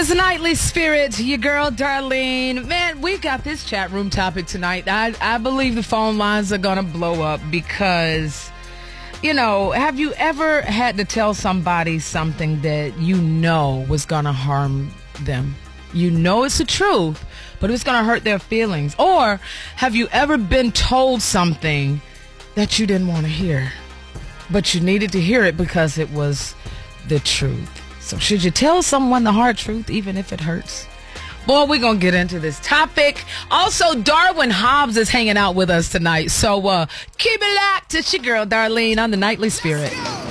It's Nightly Spirit, your girl Darlene. Man, we got this chat room topic tonight. I believe the phone lines are going to blow up because, you know, have you ever had to tell somebody something that you know was going to harm them? You know it's the truth, but it's going to hurt their feelings. Or have you ever been told something that you didn't want to hear, but you needed to hear it because it was the truth? So should you tell someone the hard truth, even if it hurts? Boy, we're going to get into this topic. Also, Darwin Hobbs is hanging out with us tonight. So keep it locked. It's your girl, Darlene, on the Nightly Spirit.